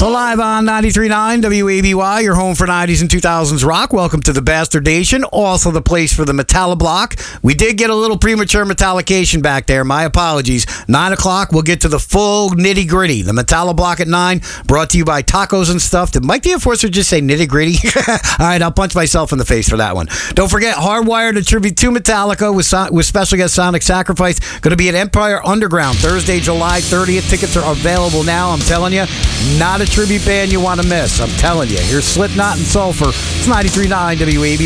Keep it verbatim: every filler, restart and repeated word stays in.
So live on ninety-three point nine W A B Y, your home for nineties and two thousands rock. Welcome to the Bastardation, also the place for the Metallic Block. We did get a little premature Metallication back there. My apologies. nine o'clock, we'll get to the full nitty-gritty. The Metallic Block at nine, brought to you by Tacos and Stuff. Did Mike the Enforcer just say nitty-gritty? All right, I'll punch myself in the face for that one. Don't forget, Hardwired, a tribute to Metallica with, so- with special guest Sonic Sacrifice. Going to be at Empire Underground Thursday, July thirtieth. Tickets are available now. I'm telling you, not a tribute band you want to miss. I'm telling you. Here's Slipknot and Sulfur. It's ninety-three point nine W A B Y.